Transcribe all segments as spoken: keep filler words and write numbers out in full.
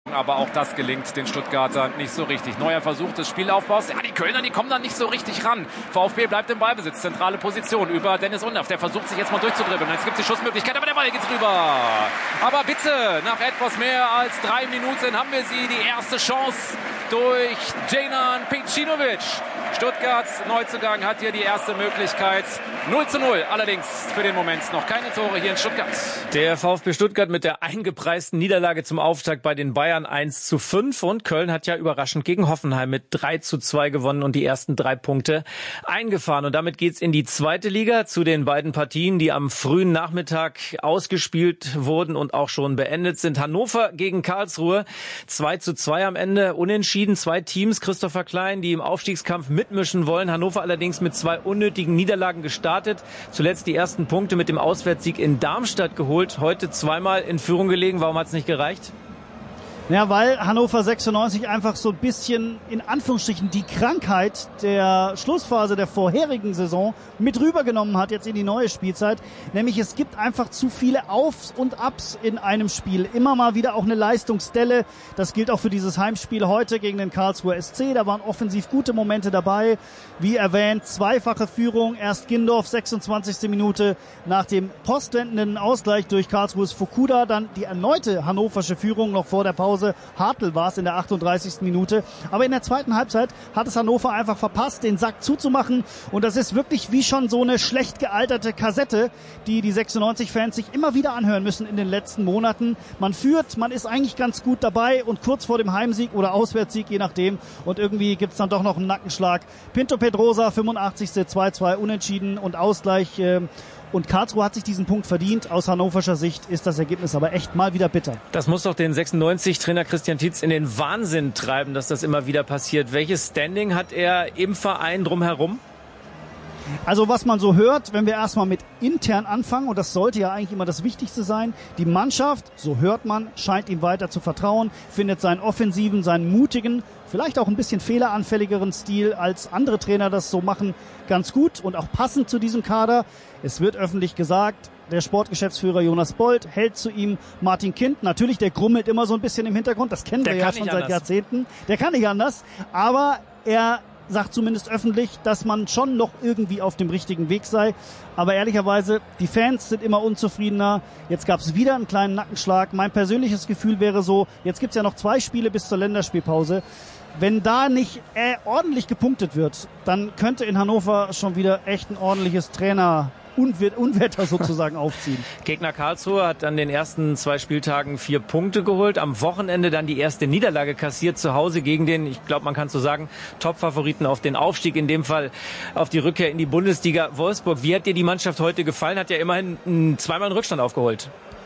Aber auch das gelingt den Stuttgartern nicht so richtig. Neuer Versuch des Spielaufbaus. Ja, die Kölner, die kommen da nicht so richtig ran. VfB bleibt im Ballbesitz. Zentrale Position über Dennis Undaff. Der versucht sich jetzt mal durchzudribbeln. Jetzt gibt es die Schussmöglichkeit, aber der Ball geht rüber. Aber bitte, nach etwas mehr als drei Minuten haben wir sie. Die erste Chance durch Dejnan Pejcinovic. Stuttgarts Neuzugang hat hier die erste Möglichkeit. null zu null allerdings für den Moment noch keine Tore hier in Stuttgart. Der VfB Stuttgart mit der eingepreisten Niederlage zum Auftakt bei den Bayern eins zu fünf. Und Köln hat ja überraschend gegen Hoffenheim mit drei zu zwei gewonnen und die ersten drei Punkte eingefahren. Und damit geht's in die zweite Liga zu den beiden Partien, die am frühen Nachmittag ausgespielt wurden und auch schon beendet sind. Hannover gegen Karlsruhe. zwei zu zwei am Ende. Unentschieden. Zwei Teams, Christopher Klein, die im Aufstiegskampf mitmischen wollen. Hannover allerdings mit zwei unnötigen Niederlagen gestartet. Zuletzt die ersten Punkte mit dem Auswärtssieg in Darmstadt geholt. Heute zweimal in Führung gelegen. Warum hat's nicht gereicht? Ja, weil Hannover sechsundneunzig einfach so ein bisschen, in Anführungsstrichen, die Krankheit der Schlussphase der vorherigen Saison mit rübergenommen hat jetzt in die neue Spielzeit. Nämlich es gibt einfach zu viele Aufs und Abs in einem Spiel. Immer mal wieder auch eine Leistungsdelle. Das gilt auch für dieses Heimspiel heute gegen den Karlsruher S C. Da waren offensiv gute Momente dabei. Wie erwähnt, zweifache Führung. Erst Gindorf, sechsundzwanzigste Minute nach dem postwendenden Ausgleich durch Karlsruhes Fukuda. Dann die erneute hannoversche Führung noch vor der Pause. Hartl war es in der achtunddreißigsten Minute. Aber in der zweiten Halbzeit hat es Hannover einfach verpasst, den Sack zuzumachen. Und das ist wirklich wie schon so eine schlecht gealterte Kassette, die die sechsundneunzig-Fans sich immer wieder anhören müssen in den letzten Monaten. Man führt, man ist eigentlich ganz gut dabei und kurz vor dem Heimsieg oder Auswärtssieg, je nachdem. Und irgendwie gibt es dann doch noch einen Nackenschlag. Pinto Pedrosa, fünfundachtzigste zwei zu zwei unentschieden und Ausgleich. Äh, Und Karlsruhe hat sich diesen Punkt verdient. Aus hannoverscher Sicht ist das Ergebnis aber echt mal wieder bitter. Das muss doch den sechsundneunzig-Trainer Christian Tietz in den Wahnsinn treiben, dass das immer wieder passiert. Welches Standing hat er im Verein drumherum? Also was man so hört, wenn wir erstmal mit intern anfangen, und das sollte ja eigentlich immer das Wichtigste sein, die Mannschaft, so hört man, scheint ihm weiter zu vertrauen, findet seinen offensiven, seinen mutigen, vielleicht auch ein bisschen fehleranfälligeren Stil, als andere Trainer das so machen, ganz gut und auch passend zu diesem Kader. Es wird öffentlich gesagt, der Sportgeschäftsführer Jonas Bold hält zu ihm Martin Kind. Natürlich, der grummelt immer so ein bisschen im Hintergrund, das kennen wir ja schon seit Jahrzehnten. Der kann nicht anders, aber er sagt zumindest öffentlich, dass man schon noch irgendwie auf dem richtigen Weg sei. Aber ehrlicherweise, die Fans sind immer unzufriedener. Jetzt gab es wieder einen kleinen Nackenschlag. Mein persönliches Gefühl wäre so, jetzt gibt es ja noch zwei Spiele bis zur Länderspielpause. Wenn da nicht äh, ordentlich gepunktet wird, dann könnte in Hannover schon wieder echt ein ordentliches Trainer Unwetter sozusagen aufziehen. Gegner Karlsruhe hat an den ersten zwei Spieltagen vier Punkte geholt. Am Wochenende dann die erste Niederlage kassiert zu Hause gegen den, ich glaube, man kann so sagen, Top-Favoriten auf den Aufstieg, in dem Fall auf die Rückkehr in die Bundesliga Wolfsburg. Wie hat dir die Mannschaft heute gefallen? Hat ja immerhin zweimal einen Rückstand aufgeholt.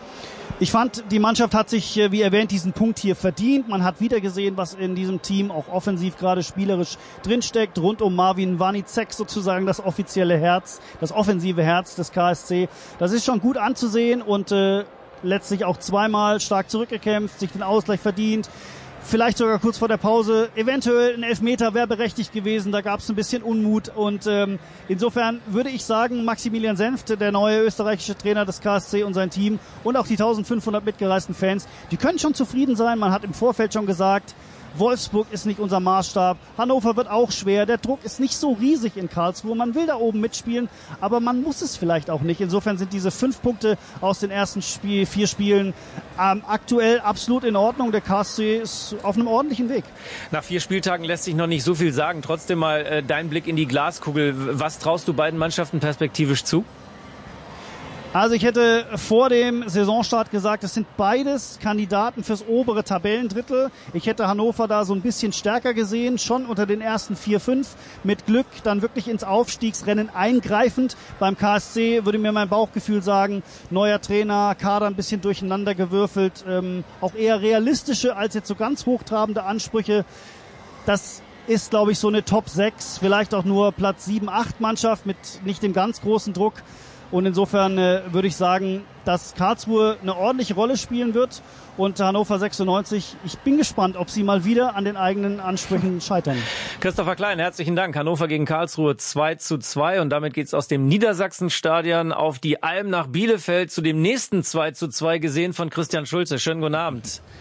Ich fand, die Mannschaft hat sich, wie erwähnt, diesen Punkt hier verdient. Man hat wieder gesehen, was in diesem Team auch offensiv gerade spielerisch drinsteckt. Rund um Marvin Wanicek sozusagen das offizielle Herz, das offensive Herz des K S C. Das ist schon gut anzusehen und äh, letztlich auch zweimal stark zurückgekämpft, sich den Ausgleich verdient. Vielleicht sogar kurz vor der Pause, eventuell ein Elfmeter wäre berechtigt gewesen, da gab es ein bisschen Unmut und ähm, insofern würde ich sagen, Maximilian Senft, der neue österreichische Trainer des K S C und sein Team und auch die eintausendfünfhundert mitgereisten Fans, die können schon zufrieden sein. Man hat im Vorfeld schon gesagt, Wolfsburg ist nicht unser Maßstab, Hannover wird auch schwer, der Druck ist nicht so riesig in Karlsruhe, man will da oben mitspielen, aber man muss es vielleicht auch nicht. Insofern sind diese fünf Punkte aus den ersten Spiel, vier Spielen ähm, aktuell absolut in Ordnung. Der K S C ist auf einem ordentlichen Weg. Nach vier Spieltagen lässt sich noch nicht so viel sagen. Trotzdem mal äh, dein Blick in die Glaskugel. Was traust du beiden Mannschaften perspektivisch zu? Also ich hätte vor dem Saisonstart gesagt, es sind beides Kandidaten fürs obere Tabellendrittel. Ich hätte Hannover da so ein bisschen stärker gesehen, schon unter den ersten vier, fünf. Mit Glück dann wirklich ins Aufstiegsrennen eingreifend. Beim K S C würde mir mein Bauchgefühl sagen, neuer Trainer, Kader ein bisschen durcheinander gewürfelt. Ähm, auch eher realistische als jetzt so ganz hochtrabende Ansprüche. Das ist, glaube ich, so eine Top sechs, vielleicht auch nur Platz sieben, acht Mannschaft mit nicht dem ganz großen Druck. Und insofern äh, würde ich sagen, dass Karlsruhe eine ordentliche Rolle spielen wird und Hannover sechsundneunzig, ich bin gespannt, ob sie mal wieder an den eigenen Ansprüchen scheitern. Christopher Klein, herzlichen Dank. Hannover gegen Karlsruhe zwei zu zwei und damit geht's aus dem Niedersachsenstadion auf die Alm nach Bielefeld zu dem nächsten zwei zu zwei gesehen von Christian Schulze. Schönen guten Abend.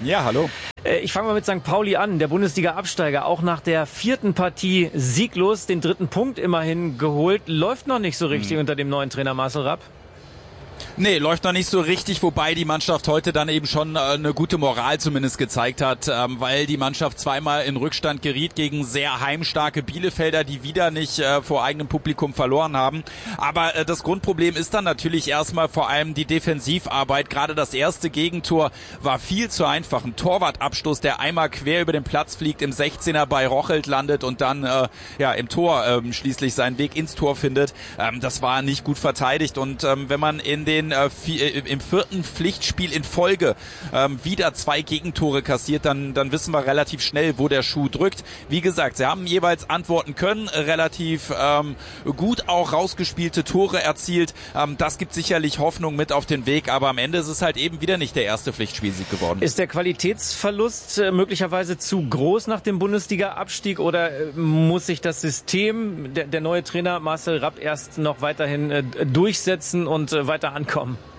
Ja, hallo. Ich fange mal mit Sankt Pauli an. Der Bundesliga-Absteiger, auch nach der vierten Partie sieglos, den dritten Punkt immerhin geholt. Läuft noch nicht so richtig hm. unter dem neuen Trainer Marcel Rapp. Nee, läuft noch nicht so richtig, wobei die Mannschaft heute dann eben schon äh, eine gute Moral zumindest gezeigt hat, ähm, weil die Mannschaft zweimal in Rückstand geriet gegen sehr heimstarke Bielefelder, die wieder nicht äh, vor eigenem Publikum verloren haben. Aber äh, das Grundproblem ist dann natürlich erstmal vor allem die Defensivarbeit. Gerade das erste Gegentor war viel zu einfach. Ein Torwartabstoß, der einmal quer über den Platz fliegt, im sechzehner bei Rochelt landet und dann äh, ja im Tor ähm, schließlich seinen Weg ins Tor findet. Ähm, das war nicht gut verteidigt und ähm, wenn man in den äh, vier, im vierten Pflichtspiel in Folge ähm, wieder zwei Gegentore kassiert, dann, dann wissen wir relativ schnell, wo der Schuh drückt. Wie gesagt, sie haben jeweils antworten können, relativ ähm, gut auch rausgespielte Tore erzielt. Ähm, das gibt sicherlich Hoffnung mit auf den Weg, aber am Ende ist es halt eben wieder nicht der erste Pflichtspielsieg geworden. Ist der Qualitätsverlust äh, möglicherweise zu groß nach dem Bundesliga-Abstieg oder äh, muss sich das System, der, der neue Trainer Marcel Rapp erst noch weiterhin äh, durchsetzen und äh, weiter ankommen?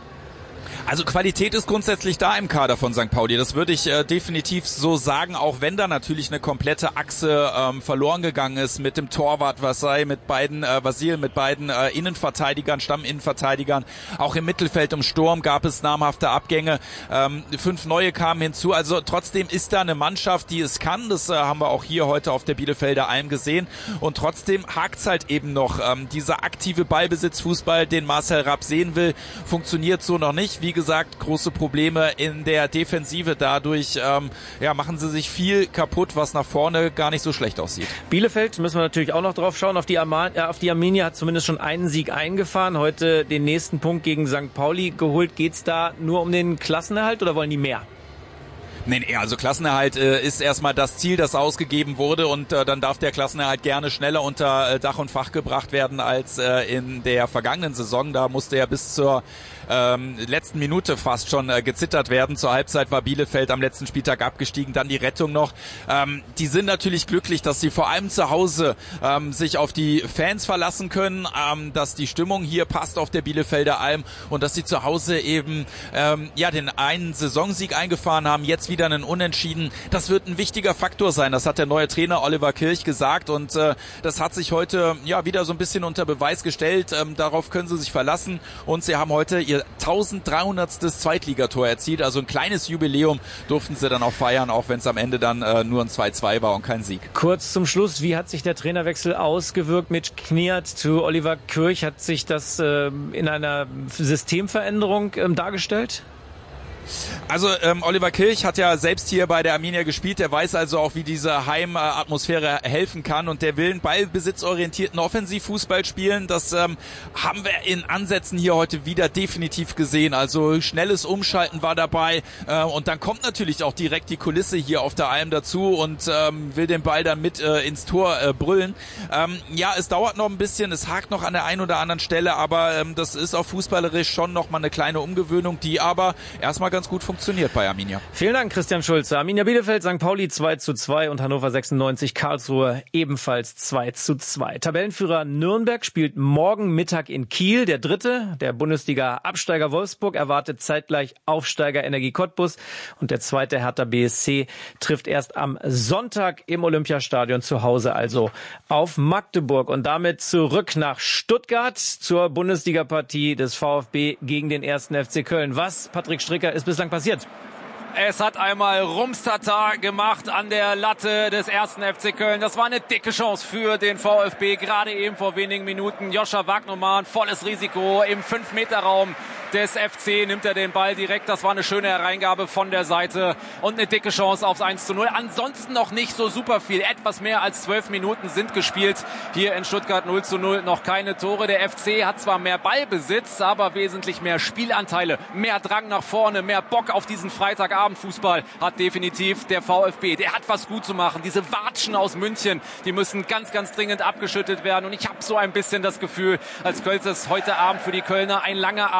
Also Qualität ist grundsätzlich da im Kader von Sankt Pauli. Das würde ich äh, definitiv so sagen, auch wenn da natürlich eine komplette Achse ähm, verloren gegangen ist mit dem Torwart Vassai, mit beiden äh, Vasil, mit beiden äh, Innenverteidigern, Stamminnenverteidigern. Auch im Mittelfeld im Sturm gab es namhafte Abgänge. Ähm, fünf neue kamen hinzu. Also trotzdem ist da eine Mannschaft, die es kann. Das äh, haben wir auch hier heute auf der Bielefelder Alm gesehen. Und trotzdem hakt's halt eben noch. Ähm, dieser aktive Ballbesitzfußball, den Marcel Rapp sehen will, funktioniert so noch nicht. Wie gesagt, große Probleme in der Defensive. Dadurch ähm, ja, machen sie sich viel kaputt, was nach vorne gar nicht so schlecht aussieht. Bielefeld müssen wir natürlich auch noch drauf schauen. Auf die, Ama- äh, auf die Arminia hat zumindest schon einen Sieg eingefahren. Heute den nächsten Punkt gegen Sankt Pauli geholt. Geht's da nur um den Klassenerhalt oder wollen die mehr? Nee, nee, also Klassenerhalt äh, ist erstmal das Ziel, das ausgegeben wurde und äh, dann darf der Klassenerhalt gerne schneller unter äh, Dach und Fach gebracht werden als äh, in der vergangenen Saison. Da musste er bis zur ähm, letzten Minute fast schon äh, gezittert werden. Zur Halbzeit war Bielefeld am letzten Spieltag abgestiegen, dann die Rettung noch. Ähm, die sind natürlich glücklich, dass sie vor allem zu Hause ähm, sich auf die Fans verlassen können, ähm, dass die Stimmung hier passt auf der Bielefelder Alm und dass sie zu Hause eben ähm, ja den einen Saisonsieg eingefahren haben, jetzt wieder einen Unentschieden. Das wird ein wichtiger Faktor sein. Das hat der neue Trainer Oliver Kirch gesagt und äh, das hat sich heute ja wieder so ein bisschen unter Beweis gestellt. Ähm, darauf können sie sich verlassen und sie haben heute ihr tausenddreihundertstes Zweitligator erzielt. Also ein kleines Jubiläum durften sie dann auch feiern, auch wenn es am Ende dann äh, nur ein zwei zwei war und kein Sieg. Kurz zum Schluss, wie hat sich der Trainerwechsel ausgewirkt mit Kniat zu Oliver Kirch? Hat sich das äh, in einer Systemveränderung ähm, dargestellt? Also ähm, Oliver Kirch hat ja selbst hier bei der Arminia gespielt, der weiß also auch, wie diese Heimatmosphäre helfen kann und der will einen ballbesitzorientierten Offensivfußball spielen. Das ähm, haben wir in Ansätzen hier heute wieder definitiv gesehen. Also schnelles Umschalten war dabei äh, und dann kommt natürlich auch direkt die Kulisse hier auf der Alm dazu und ähm, will den Ball dann mit äh, ins Tor äh, brüllen. Ähm, ja, es dauert noch ein bisschen, es hakt noch an der einen oder anderen Stelle, aber ähm, das ist auch fußballerisch schon noch mal eine kleine Umgewöhnung, die aber erstmal ganz gut funktioniert bei Arminia. Vielen Dank, Christian Schulze. Arminia Bielefeld, Sankt Pauli zwei zu zwei und Hannover sechsundneunzig, Karlsruhe ebenfalls zwei zu zwei. Tabellenführer Nürnberg spielt morgen Mittag in Kiel. Der dritte, der Bundesliga-Absteiger Wolfsburg, erwartet zeitgleich Aufsteiger Energie Cottbus und der zweite Hertha B S C trifft erst am Sonntag im Olympiastadion zu Hause, also auf Magdeburg. Und damit zurück nach Stuttgart zur Bundesliga-Partie des VfB gegen den ersten F C Köln. Was, Patrick Stricker, ist bislang passiert? Es hat einmal Rumstata gemacht an der Latte des ersten F C Köln. Das war eine dicke Chance für den VfB. Gerade eben vor wenigen Minuten Joscha Wagnermann, volles Risiko im fünf Meter Raum des F C, nimmt er den Ball direkt. Das war eine schöne Hereingabe von der Seite und eine dicke Chance aufs eins zu null. Ansonsten noch nicht so super viel. Etwas mehr als zwölf Minuten sind gespielt. Hier in Stuttgart null zu null, noch keine Tore. Der F C hat zwar mehr Ballbesitz, aber wesentlich mehr Spielanteile, mehr Drang nach vorne, mehr Bock auf diesen Freitagabendfußball hat definitiv der VfB. Der hat was gut zu machen. Diese Watschen aus München, die müssen ganz, ganz dringend abgeschüttet werden. Und ich habe so ein bisschen das Gefühl, als könnte es heute Abend für die Kölner ein langer Abend werden.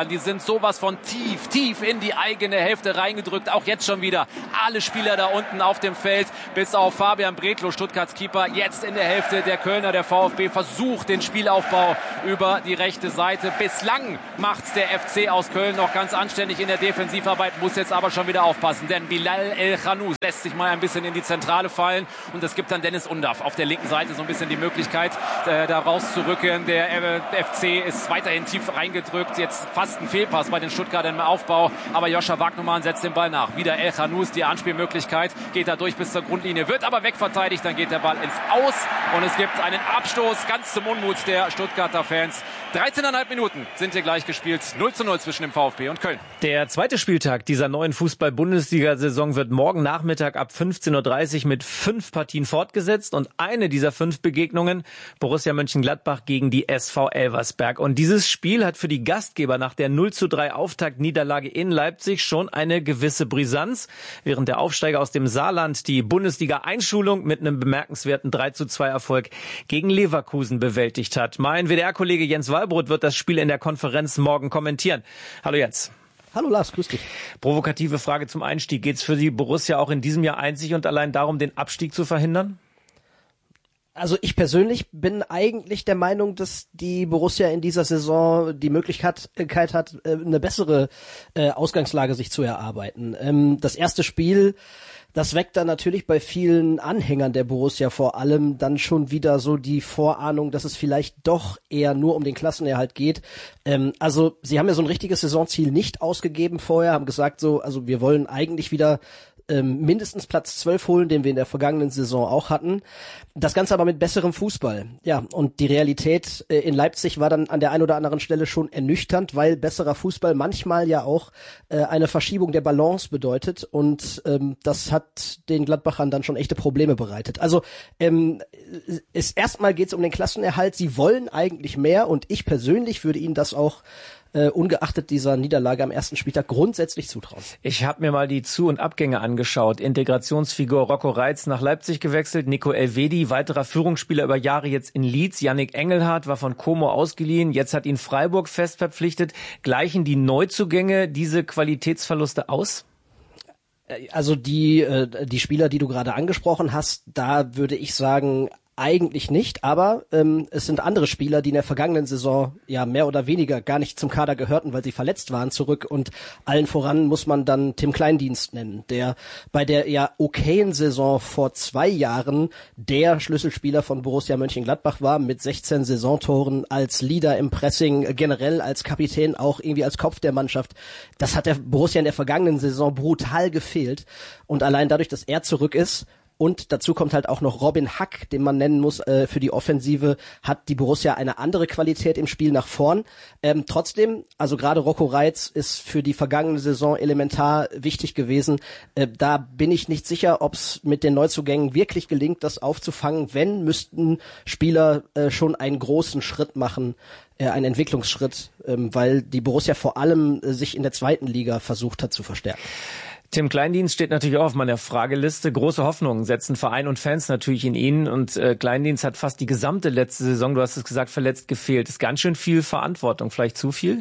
Bayern, die sind sowas von tief, tief in die eigene Hälfte reingedrückt. Auch jetzt schon wieder alle Spieler da unten auf dem Feld, bis auf Fabian Bredlow, Stuttgarts Keeper, jetzt in der Hälfte der Kölner. Der VfB versucht den Spielaufbau über die rechte Seite. Bislang macht's der F C aus Köln noch ganz anständig in der Defensivarbeit, muss jetzt aber schon wieder aufpassen, denn Bilal El-Khanous lässt sich mal ein bisschen in die Zentrale fallen und es gibt dann Dennis Undaff auf der linken Seite so ein bisschen die Möglichkeit, äh, da rauszurücken. Der äh, F C ist weiterhin tief reingedrückt, jetzt fast ein Fehlpass bei den Stuttgartern im Aufbau, aber Joscha Wagnumann setzt den Ball nach. Wieder El-Khanous, die Anspielmöglichkeit, geht da durch bis zur Grundlinie, wird aber wegverteidigt, dann geht der Ball ins Aus und es gibt einen Abstoß, ganz zum Unmut der Stuttgarter Fans. dreizehneinhalb Minuten sind hier gleich gespielt, null zu null zwischen dem VfB und Köln. Der zweite Spieltag dieser neuen Fußball-Bundesliga-Saison wird morgen Nachmittag ab fünfzehn Uhr dreißig mit fünf Partien fortgesetzt und eine dieser fünf Begegnungen Borussia Mönchengladbach gegen die S V Elversberg. Und dieses Spiel hat für die Gastgeber nach der null zu drei Auftaktniederlage in Leipzig schon eine gewisse Brisanz, während der Aufsteiger aus dem Saarland die Bundesliga-Einschulung mit einem bemerkenswerten drei zu zwei Erfolg gegen Leverkusen bewältigt hat. Mein W D R-Kollege Jens Wallbrot wird das Spiel in der Konferenz morgen kommentieren. Hallo Jens. Hallo Lars, grüß dich. Provokative Frage zum Einstieg. Geht es für die Borussia auch in diesem Jahr einzig und allein darum, den Abstieg zu verhindern? Also ich persönlich bin eigentlich der Meinung, dass die Borussia in dieser Saison die Möglichkeit hat, eine bessere Ausgangslage sich zu erarbeiten. Das erste Spiel, das weckt dann natürlich bei vielen Anhängern der Borussia vor allem dann schon wieder so die Vorahnung, dass es vielleicht doch eher nur um den Klassenerhalt geht. Ähm, also sie haben ja so ein richtiges Saisonziel nicht ausgegeben vorher, haben gesagt so, also wir wollen eigentlich wieder ähm, mindestens Platz zwölf holen, den wir in der vergangenen Saison auch hatten. Das Ganze aber mit besserem Fußball. Ja, und die Realität äh, in Leipzig war dann an der einen oder anderen Stelle schon ernüchternd, weil besserer Fußball manchmal ja auch äh, eine Verschiebung der Balance bedeutet und ähm, das hat den Gladbachern dann schon echte Probleme bereitet. Also ähm, es, erstmal geht es um den Klassenerhalt. Sie wollen eigentlich mehr und ich persönlich würde ihnen das auch Uh, ungeachtet dieser Niederlage am ersten Spieltag grundsätzlich zutrauen. Ich habe mir mal die Zu- und Abgänge angeschaut. Integrationsfigur Rocco Reitz nach Leipzig gewechselt, Nico Elvedi, weiterer Führungsspieler über Jahre jetzt in Leeds. Yannick Engelhardt war von Como ausgeliehen, jetzt hat ihn Freiburg fest verpflichtet. Gleichen die Neuzugänge diese Qualitätsverluste aus? Also die, äh, die Spieler, die du gerade angesprochen hast, da würde ich sagen, eigentlich nicht, aber ähm, es sind andere Spieler, die in der vergangenen Saison ja mehr oder weniger gar nicht zum Kader gehörten, weil sie verletzt waren, zurück und allen voran muss man dann Tim Kleindienst nennen, der bei der ja okayen Saison vor zwei Jahren der Schlüsselspieler von Borussia Mönchengladbach war, mit sechzehn Saisontoren als Leader im Pressing, generell als Kapitän, auch irgendwie als Kopf der Mannschaft. Das hat der Borussia in der vergangenen Saison brutal gefehlt und allein dadurch, dass er zurück ist, und dazu kommt halt auch noch Robin Hack, den man nennen muss äh, für die Offensive, hat die Borussia eine andere Qualität im Spiel nach vorn. Ähm, trotzdem, also gerade Rocco Reitz ist für die vergangene Saison elementar wichtig gewesen. Äh, da bin ich nicht sicher, ob es mit den Neuzugängen wirklich gelingt, das aufzufangen. Wenn, müssten Spieler äh, schon einen großen Schritt machen, äh, einen Entwicklungsschritt, ähm, weil die Borussia vor allem äh, sich in der zweiten Liga versucht hat zu verstärken. Tim Kleindienst steht natürlich auch auf meiner Frageliste. Große Hoffnungen setzen Verein und Fans natürlich in ihn. Und äh, Kleindienst hat fast die gesamte letzte Saison, du hast es gesagt, verletzt gefehlt. Ist ganz schön viel Verantwortung. Vielleicht zu viel?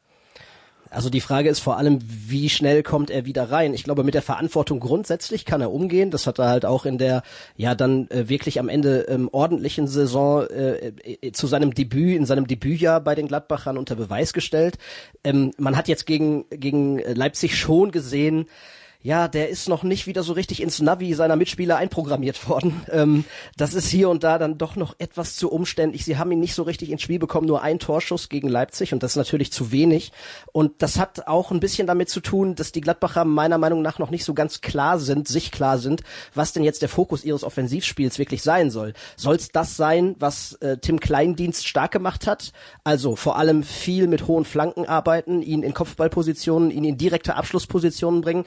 Also die Frage ist vor allem, wie schnell kommt er wieder rein? Ich glaube, mit der Verantwortung grundsätzlich kann er umgehen. Das hat er halt auch in der ja dann äh, wirklich am Ende ähm, ordentlichen Saison äh, äh, zu seinem Debüt, in seinem Debütjahr bei den Gladbachern unter Beweis gestellt. Ähm, man hat jetzt gegen gegen Leipzig schon gesehen, ja, der ist noch nicht wieder so richtig ins Navi seiner Mitspieler einprogrammiert worden. Ähm, das ist hier und da dann doch noch etwas zu umständlich. Sie haben ihn nicht so richtig ins Spiel bekommen, nur ein Torschuss gegen Leipzig und das ist natürlich zu wenig. Und das hat auch ein bisschen damit zu tun, dass die Gladbacher meiner Meinung nach noch nicht so ganz klar sind, sich klar sind, was denn jetzt der Fokus ihres Offensivspiels wirklich sein soll. Soll es das sein, was äh, Tim Kleindienst stark gemacht hat? Also vor allem viel mit hohen Flanken arbeiten, ihn in Kopfballpositionen, ihn in direkte Abschlusspositionen bringen? Oder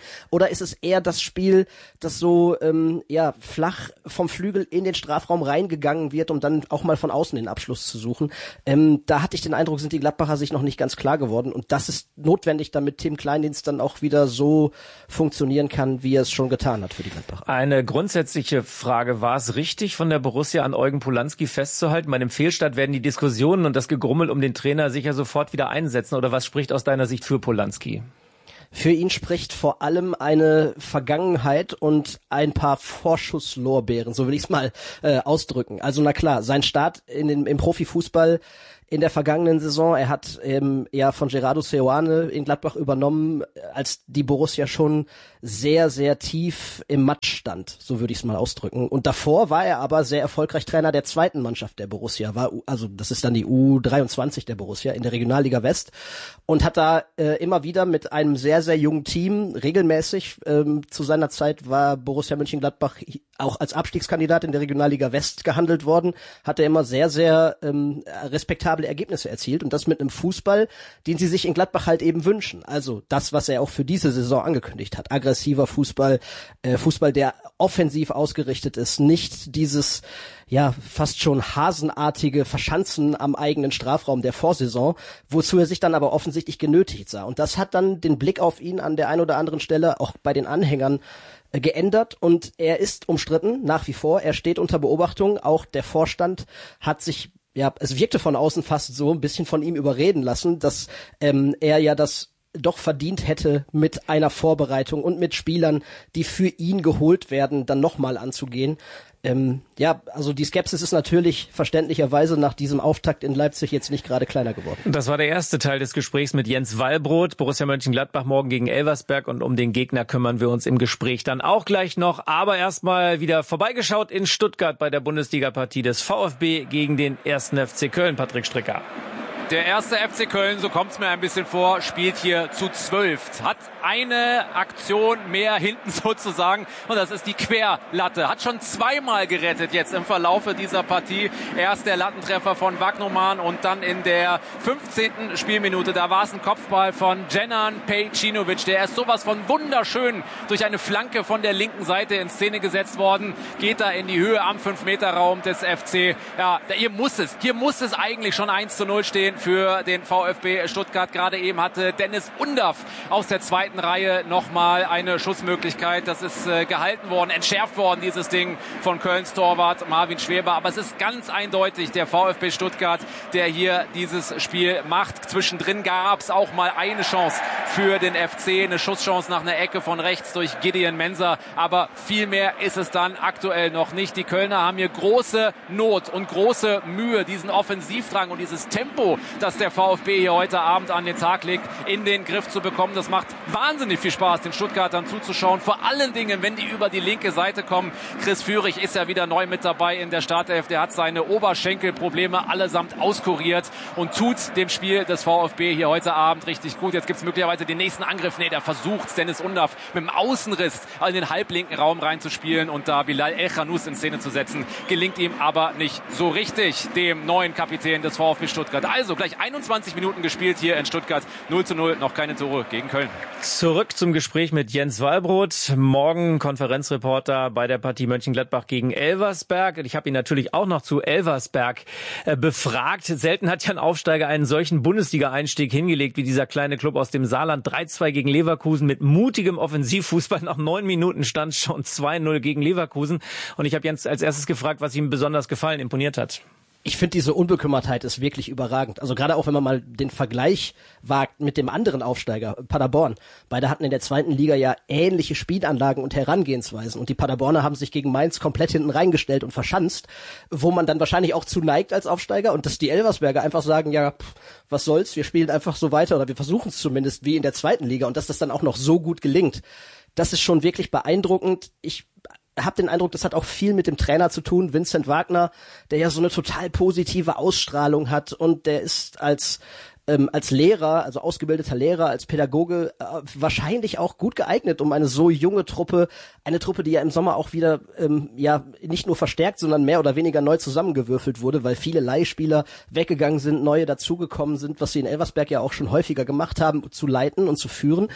ist es eher das Spiel, das so ähm, ja flach vom Flügel in den Strafraum reingegangen wird, um dann auch mal von außen den Abschluss zu suchen. Ähm, da hatte ich den Eindruck, sind die Gladbacher sich noch nicht ganz klar geworden und das ist notwendig, damit Tim Kleindienst dann auch wieder so funktionieren kann, wie er es schon getan hat für die Gladbacher. Eine grundsätzliche Frage, war es richtig von der Borussia an Eugen Polanski festzuhalten? Bei einem Fehlstart werden die Diskussionen und das Gegrummel um den Trainer sicher sofort wieder einsetzen oder was spricht aus deiner Sicht für Polanski? Für ihn spricht vor allem eine Vergangenheit und ein paar Vorschusslorbeeren, so will ich es mal äh, ausdrücken. Also na klar, sein Start in den, im Profifußball in der vergangenen Saison, er hat ähm, ja von Gerardo Seoane in Gladbach übernommen, als die Borussia schon sehr, sehr tief im Matsch stand, so würde ich es mal ausdrücken. Und davor war er aber sehr erfolgreich Trainer der zweiten Mannschaft der Borussia, war also das ist dann die U dreiundzwanzig der Borussia in der Regionalliga West und hat da äh, immer wieder mit einem sehr, sehr jungen Team regelmäßig, ähm, zu seiner Zeit war Borussia Mönchengladbach auch als Abstiegskandidat in der Regionalliga West gehandelt worden, hat er immer sehr, sehr ähm, respektable Ergebnisse erzielt und das mit einem Fußball, den sie sich in Gladbach halt eben wünschen. Also das, was er auch für diese Saison angekündigt hat. Aggressiver Fußball, äh, Fußball, der offensiv ausgerichtet ist, nicht dieses ja fast schon hasenartige Verschanzen am eigenen Strafraum der Vorsaison, wozu er sich dann aber offensichtlich genötigt sah. Und das hat dann den Blick auf ihn an der einen oder anderen Stelle auch bei den Anhängern geändert und er ist umstritten, nach wie vor. Er steht unter Beobachtung. Auch der Vorstand hat sich, ja, es wirkte von außen fast so ein bisschen von ihm überreden lassen, dass ähm, er ja das doch verdient hätte, mit einer Vorbereitung und mit Spielern, die für ihn geholt werden, dann nochmal anzugehen. Ähm, ja, also die Skepsis ist natürlich verständlicherweise nach diesem Auftakt in Leipzig jetzt nicht gerade kleiner geworden. Das war der erste Teil des Gesprächs mit Jens Wallbrot, Borussia Mönchengladbach morgen gegen Elversberg und um den Gegner kümmern wir uns im Gespräch dann auch gleich noch. Aber erstmal wieder vorbeigeschaut in Stuttgart bei der Bundesliga-Partie des VfB gegen den ersten F C Köln, Patrick Stricker. Der erste F C Köln, so kommt es mir ein bisschen vor, spielt hier zu zwölf. Hat eine Aktion mehr hinten sozusagen und das ist die Querlatte. Hat schon zweimal gerettet jetzt im Verlaufe dieser Partie. Erst der Lattentreffer von Wagnoman und dann in der fünfzehnten Spielminute. Da war es ein Kopfball von Dženan Pejčinović. Der ist sowas von wunderschön durch eine Flanke von der linken Seite in Szene gesetzt worden. Geht da in die Höhe am fünf Meter Raum des F C. Ja, hier muss es, hier muss es eigentlich schon eins zu null stehen für den VfB Stuttgart. Gerade eben hatte Dennis Undaff aus der zweiten Reihe nochmal eine Schussmöglichkeit. Das ist äh, gehalten worden, entschärft worden, dieses Ding von Kölns Torwart Marvin Schweber. Aber es ist ganz eindeutig der VfB Stuttgart, der hier dieses Spiel macht. Zwischendrin gab es auch mal eine Chance für den F C, eine Schusschance nach einer Ecke von rechts durch Gideon Mensah. Aber viel mehr ist es dann aktuell noch nicht. Die Kölner haben hier große Not und große Mühe, diesen Offensivdrang und dieses Tempo, dass der VfB hier heute Abend an den Tag legt, in den Griff zu bekommen. Das macht wahnsinnig viel Spaß, den Stuttgartern zuzuschauen. Vor allen Dingen, wenn die über die linke Seite kommen. Chris Führig ist ja wieder neu mit dabei in der Startelf. Der hat seine Oberschenkelprobleme allesamt auskuriert und tut dem Spiel des VfB hier heute Abend richtig gut. Jetzt gibt es möglicherweise den nächsten Angriff. Nee, der versucht Dennis Undaff mit dem Außenriss in den halblinken Raum reinzuspielen und da Bilal El-Khanous in Szene zu setzen. Gelingt ihm aber nicht so richtig, dem neuen Kapitän des VfB Stuttgart. Also gleich einundzwanzig Minuten gespielt hier in Stuttgart. null zu null, noch keine Tore gegen Köln. Zurück zum Gespräch mit Jens Wallbrot. Morgen Konferenzreporter bei der Partie Mönchengladbach gegen Elversberg. Ich habe ihn natürlich auch noch zu Elversberg äh, befragt. Selten hat ja ein Aufsteiger einen solchen Bundesliga-Einstieg hingelegt wie dieser kleine Club aus dem Saarland. drei zwei gegen Leverkusen mit mutigem Offensivfußball. Nach neun Minuten stand schon zwei null gegen Leverkusen. Und ich habe Jens als erstes gefragt, was ihm besonders gefallen, imponiert hat. Ich finde, diese Unbekümmertheit ist wirklich überragend. Also gerade auch, wenn man mal den Vergleich wagt mit dem anderen Aufsteiger, Paderborn. Beide hatten in der zweiten Liga ja ähnliche Spielanlagen und Herangehensweisen. Und die Paderborner haben sich gegen Mainz komplett hinten reingestellt und verschanzt, wo man dann wahrscheinlich auch zu neigt als Aufsteiger. Und dass die Elversberger einfach sagen, ja, pff, was soll's, wir spielen einfach so weiter oder wir versuchen es zumindest wie in der zweiten Liga. Und dass das dann auch noch so gut gelingt, das ist schon wirklich beeindruckend. Ich habe den Eindruck, das hat auch viel mit dem Trainer zu tun, Vincent Wagner, der ja so eine total positive Ausstrahlung hat und der ist als ähm, als Lehrer, also ausgebildeter Lehrer, als Pädagoge äh, wahrscheinlich auch gut geeignet, um eine so junge Truppe, eine Truppe, die ja im Sommer auch wieder ähm, ja nicht nur verstärkt, sondern mehr oder weniger neu zusammengewürfelt wurde, weil viele Leihspieler weggegangen sind, neue dazugekommen sind, was sie in Elversberg ja auch schon häufiger gemacht haben, zu leiten und zu führen.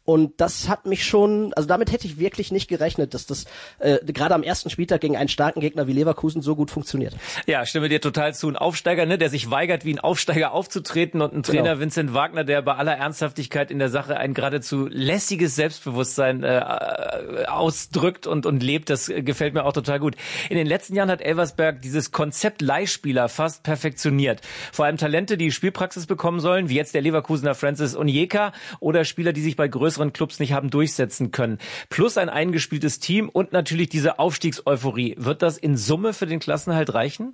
Und das hat mich schon, also damit hätte ich wirklich nicht gerechnet, dass das äh, gerade am ersten Spieltag gegen einen starken Gegner wie Leverkusen so gut funktioniert. Ja, stimme dir total zu. Ein Aufsteiger, ne, der sich weigert, wie ein Aufsteiger aufzutreten, und ein Trainer, genau, Vincent Wagner, der bei aller Ernsthaftigkeit in der Sache ein geradezu lässiges Selbstbewusstsein äh, ausdrückt und, und lebt. Das gefällt mir auch total gut. In den letzten Jahren hat Elversberg dieses Konzept Leihspieler fast perfektioniert. Vor allem Talente, die Spielpraxis bekommen sollen, wie jetzt der Leverkusener Francis Onyeka, oder Spieler, die sich bei größeren Clubs nicht haben durchsetzen können. Plus ein eingespieltes Team und natürlich diese Aufstiegseuphorie. Wird das in Summe für den Klassenerhalt reichen?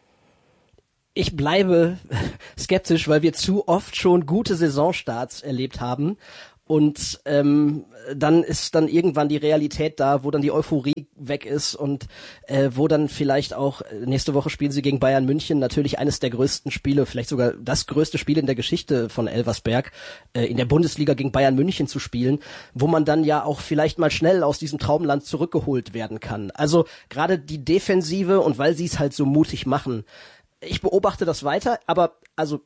Ich bleibe skeptisch, weil wir zu oft schon gute Saisonstarts erlebt haben. Und ähm, dann ist dann irgendwann die Realität da, wo dann die Euphorie weg ist und äh, wo dann vielleicht auch, nächste Woche spielen sie gegen Bayern München, natürlich eines der größten Spiele, vielleicht sogar das größte Spiel in der Geschichte von Elversberg, äh, in der Bundesliga gegen Bayern München zu spielen, wo man dann ja auch vielleicht mal schnell aus diesem Traumland zurückgeholt werden kann. Also gerade die Defensive, und weil sie es halt so mutig machen, ich beobachte das weiter, aber also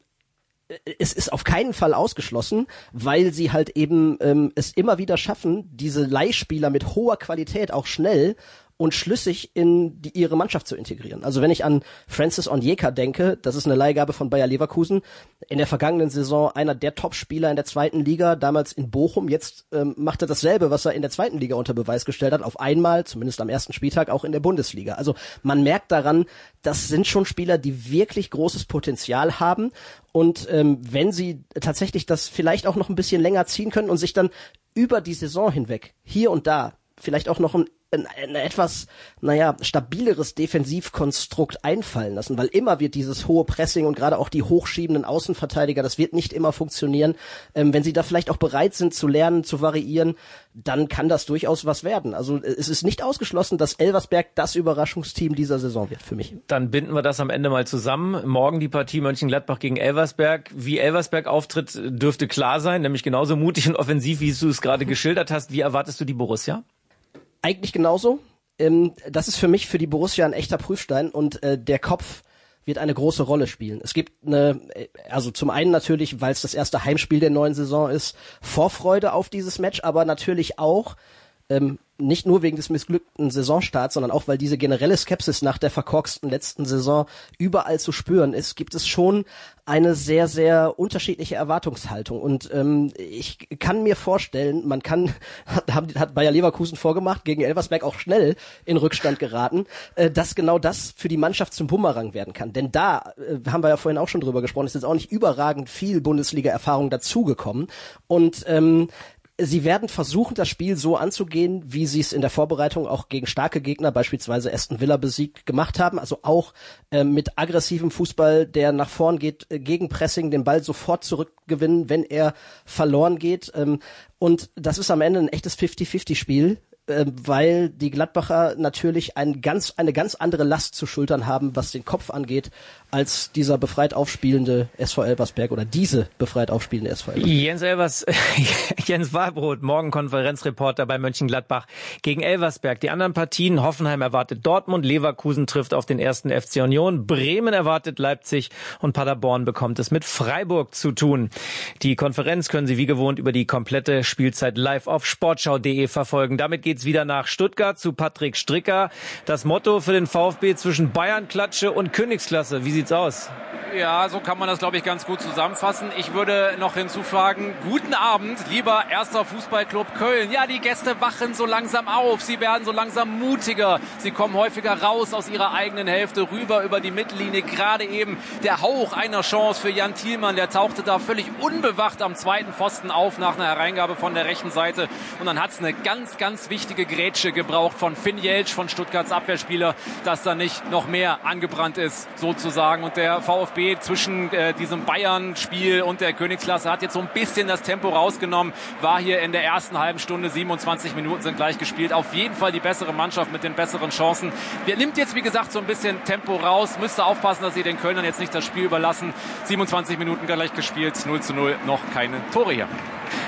es ist auf keinen Fall ausgeschlossen, weil sie halt eben ähm, es immer wieder schaffen, diese Leihspieler mit hoher Qualität auch schnell und schlüssig in die, ihre Mannschaft zu integrieren. Also wenn ich an Francis Onyeka denke, das ist eine Leihgabe von Bayer Leverkusen, in der vergangenen Saison einer der Top-Spieler in der zweiten Liga, damals in Bochum, jetzt ähm, macht er dasselbe, was er in der zweiten Liga unter Beweis gestellt hat, auf einmal, zumindest am ersten Spieltag, auch in der Bundesliga. Also man merkt daran, das sind schon Spieler, die wirklich großes Potenzial haben, und ähm, wenn sie tatsächlich das vielleicht auch noch ein bisschen länger ziehen können und sich dann über die Saison hinweg hier und da vielleicht auch noch ein Ein, ein etwas, naja, stabileres Defensivkonstrukt einfallen lassen, weil immer wird dieses hohe Pressing und gerade auch die hochschiebenden Außenverteidiger, das wird nicht immer funktionieren. Ähm, wenn sie da vielleicht auch bereit sind zu lernen, zu variieren, dann kann das durchaus was werden. Also es ist nicht ausgeschlossen, dass Elversberg das Überraschungsteam dieser Saison wird für mich. Dann binden wir das am Ende mal zusammen. Morgen die Partie Mönchengladbach gegen Elversberg. Wie Elversberg auftritt, dürfte klar sein, nämlich genauso mutig und offensiv, wie du es gerade geschildert hast. Wie erwartest du die Borussia? Eigentlich genauso. Ähm, das ist für mich, für die Borussia, ein echter Prüfstein, und äh, der Kopf wird eine große Rolle spielen. Es gibt eine, also zum einen natürlich, weil es das erste Heimspiel der neuen Saison ist, Vorfreude auf dieses Match, aber natürlich auch ähm, nicht nur wegen des missglückten Saisonstarts, sondern auch, weil diese generelle Skepsis nach der verkorksten letzten Saison überall zu spüren ist, gibt es schon eine sehr, sehr unterschiedliche Erwartungshaltung. Und ähm, ich kann mir vorstellen, man kann, hat, hat Bayer Leverkusen vorgemacht, gegen Elversberg auch schnell in Rückstand geraten, äh, dass genau das für die Mannschaft zum Bumerang werden kann. Denn da, äh, haben wir ja vorhin auch schon drüber gesprochen, ist jetzt auch nicht überragend viel Bundesliga-Erfahrung dazugekommen. Und ähm, sie werden versuchen, das Spiel so anzugehen, wie sie es in der Vorbereitung auch gegen starke Gegner, beispielsweise Aston Villa besiegt, gemacht haben. Also auch äh, mit aggressivem Fußball, der nach vorn geht, äh, gegen Pressing, den Ball sofort zurückgewinnen, wenn er verloren geht. Ähm, und das ist am Ende ein echtes fifty-fifty-Spiel, äh, weil die Gladbacher natürlich ein ganz, eine ganz andere Last zu schultern haben, was den Kopf angeht, als dieser befreit aufspielende S V Elversberg oder diese befreit aufspielende S V Elversberg. Jens Elvers, Jens Wahlbrot, morgen Konferenzreporter bei Mönchengladbach gegen Elversberg. Die anderen Partien: Hoffenheim erwartet Dortmund, Leverkusen trifft auf den ersten F C Union, Bremen erwartet Leipzig und Paderborn bekommt es mit Freiburg zu tun. Die Konferenz können Sie wie gewohnt über die komplette Spielzeit live auf sportschau punkt de verfolgen. Damit geht's wieder nach Stuttgart zu Patrick Stricker. Das Motto für den VfB: zwischen Bayern-Klatsche und Königsklasse. Wie sieht's aus? Ja, so kann man das, glaube ich, ganz gut zusammenfassen. Ich würde noch hinzufügen: Guten Abend, lieber erster Fußballclub Köln. Ja, die Gäste wachen so langsam auf. Sie werden so langsam mutiger. Sie kommen häufiger raus aus ihrer eigenen Hälfte, rüber über die Mittellinie. Gerade eben der Hauch einer Chance für Jan Thielmann. Der tauchte da völlig unbewacht am zweiten Pfosten auf nach einer Hereingabe von der rechten Seite. Und dann hat's eine ganz, ganz wichtige Grätsche gebraucht von Finn Jeltsch, von Stuttgarts Abwehrspieler, dass da nicht noch mehr angebrannt ist, sozusagen. Und der VfB zwischen äh, diesem Bayern-Spiel und der Königsklasse hat jetzt so ein bisschen das Tempo rausgenommen. War hier in der ersten halben Stunde, siebenundzwanzig Minuten sind gleich gespielt. Auf jeden Fall die bessere Mannschaft mit den besseren Chancen. Der nimmt jetzt, wie gesagt, so ein bisschen Tempo raus. Müsste aufpassen, dass sie den Kölnern jetzt nicht das Spiel überlassen. siebenundzwanzig Minuten gleich gespielt, null zu null, noch keine Tore hier.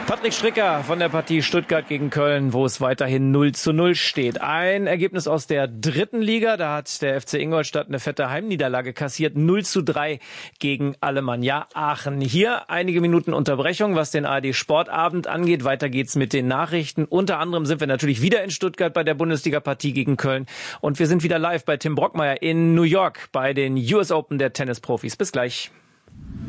Patrick Stricker von der Partie Stuttgart gegen Köln, wo es weiterhin null zu null steht. Ein Ergebnis aus der dritten Liga, da hat der F C Ingolstadt eine fette Heimniederlage kassiert, null zu drei gegen Alemannia Aachen. Hier einige Minuten Unterbrechung, was den A R D Sportabend angeht. Weiter geht's mit den Nachrichten. Unter anderem sind wir natürlich wieder in Stuttgart bei der Bundesliga-Partie gegen Köln und wir sind wieder live bei Tim Brockmeier in New York bei den U S Open der Tennisprofis. Bis gleich.